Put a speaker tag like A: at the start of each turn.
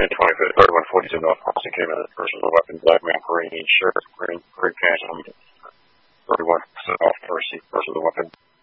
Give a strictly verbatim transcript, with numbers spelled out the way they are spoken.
A: ten twenty-fifth, thirty-one forty-two North Crossing came in. Person with a weapon, black man, green shirt, green, green pants, thirty-one percent off, person with a weapon.